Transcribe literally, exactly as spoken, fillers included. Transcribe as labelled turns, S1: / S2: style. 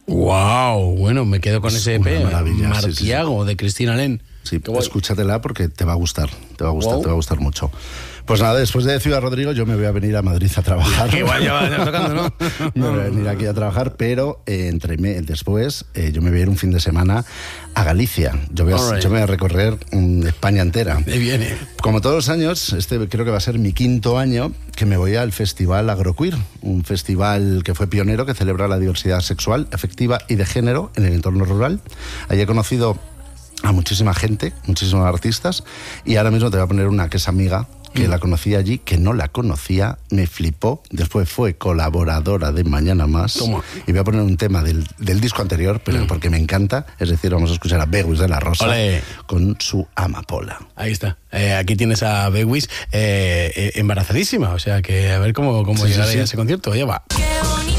S1: Wow, bueno, me quedo con
S2: Es
S1: ese E P,
S2: Martiago,
S1: sí, sí, sí. de Cristina Len.
S2: Sí, escúchatela porque te va a gustar, te va a gustar, wow. te va a gustar mucho. Pues nada, después de Ciudad Rodrigo yo me voy a venir a Madrid a trabajar.
S1: Igual ya va tocando, ¿no?
S2: Me voy a venir aquí a trabajar, pero eh, entre me, después eh, yo me voy a ir un fin de semana a Galicia. Yo, voy a, right. yo me voy a recorrer um, España entera.
S1: Me viene.
S2: Como todos los años, este creo que va a ser mi quinto año que me voy al Festival Agroqueer, un festival que fue pionero, que celebra la diversidad sexual, afectiva y de género en el entorno rural. Allí he conocido a muchísima gente, muchísimos artistas, y ahora mismo te voy a poner una que es amiga, que mm. la conocí allí, que no la conocía, me flipó, después fue colaboradora de Mañana Más.
S1: Toma.
S2: Y voy a poner un tema del, del disco anterior, pero mm. porque me encanta, es decir, vamos a escuchar a Bewis de la Rosa. Olé. Con su Amapola.
S1: Ahí está, eh, aquí tienes a Bewis eh, eh, embarazadísima, o sea que a ver cómo, cómo sí, llegará sí, sí. a ese concierto, ya va. Qué bonito.